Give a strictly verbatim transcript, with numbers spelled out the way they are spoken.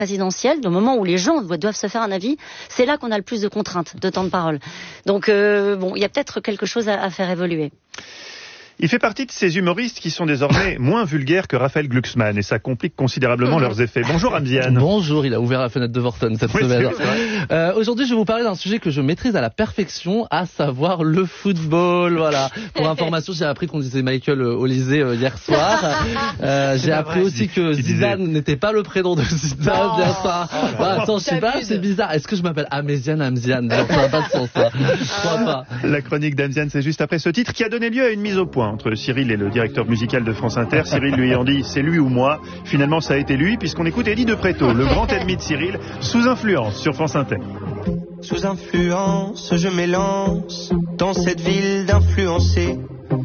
présidentielle, au moment où les gens doivent se faire un avis, c'est là qu'on a le plus de contraintes, de temps de parole. Donc, euh, bon, il y a peut-être quelque chose à, à faire évoluer. Il fait partie de ces humoristes qui sont désormais moins vulgaires que Raphaël Glucksmann et ça complique considérablement leurs effets. Bonjour Amziane. Bonjour, il a ouvert la fenêtre de Vorton cette oui, semaine. Euh, aujourd'hui, je vais vous parler d'un sujet que je maîtrise à la perfection, à savoir le football. Voilà. Pour information, j'ai appris qu'on disait Michael Olysée euh, hier soir. Euh, j'ai appris vrai, aussi que Zidane n'était pas le prénom de Zidane. Oh, bien ça. Oh bah, attends, je sais pas, c'est bizarre. Est-ce que je m'appelle Améziane Amziane? Ça n'a pas de sens, ça. Je crois pas. La chronique d'Amziane, c'est juste après ce titre qui a donné lieu à une mise au point entre Cyril et le directeur musical de France Inter. Cyril lui ayant dit c'est lui ou moi. Finalement ça a été lui puisqu'on écoute Eddie de Pretto, le grand ennemi de Cyril, sous influence sur France Inter. Sous influence je m'élance dans cette ville d'influencés.